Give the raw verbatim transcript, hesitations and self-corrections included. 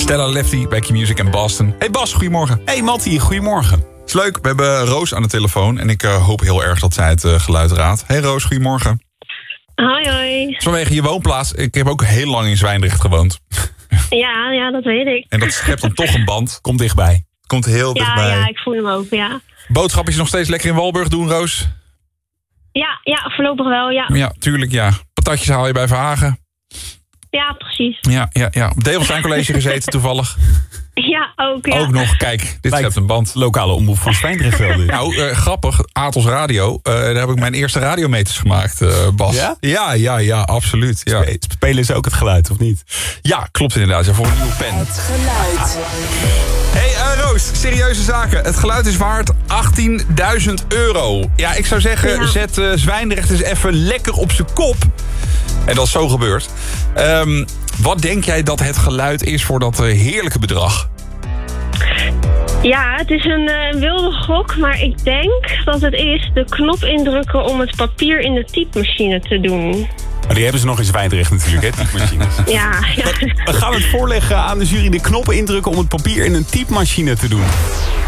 Stella Lefty bij Q-Music en Boston. Hey Bas, goedemorgen. Hey Mattie, goedemorgen. Het is leuk, we hebben Roos aan de telefoon en ik uh, hoop heel erg dat zij het uh, geluid raadt. Hey Roos, goedemorgen. Hoi, hoi. Vanwege je woonplaats, ik heb ook heel lang in Zwijndrecht gewoond. Ja, ja, dat weet ik. En dat schept dan toch een band. Komt dichtbij. Komt heel Ja, dichtbij. ja, ik voel hem ook, ja. Boodschapjes nog steeds lekker in Walburg doen, Roos? Ja, ja, voorlopig wel, ja. Ja, tuurlijk, ja. Patatjes haal je bij Verhagen. Ja, precies. Ja, ja, ja. Op Develstein College gezeten toevallig. Ja, ook, ja. Ook nog, kijk, dit schept een band. Lokale omroep van Zwijndrecht wel. Dus. Nou, uh, grappig, Atos Radio. Uh, daar heb ik mijn eerste radiometers gemaakt, uh, Bas. Ja? Ja, ja, ja, absoluut. Ja. Spe- Spelen ze ook het geluid, of niet? Ja, klopt inderdaad. Ja, voor een nieuwe pen. Het geluid. Hey uh, Roos, serieuze zaken. Het geluid is waard achttienduizend euro. Ja, ik zou zeggen, Ja. zet uh, Zwijndrecht eens even lekker op zijn kop. En dat is zo gebeurd. Um, wat denk jij dat het geluid is voor dat uh, heerlijke bedrag? Ja, het is een uh, wilde gok, maar ik denk dat het is de knop indrukken om het papier in de typemachine te doen. Maar die hebben ze nog in Zwijndrecht natuurlijk, hè, typemachines. Ja, ja. We gaan het voorleggen aan de jury, de knoppen indrukken om het papier in een typemachine te doen.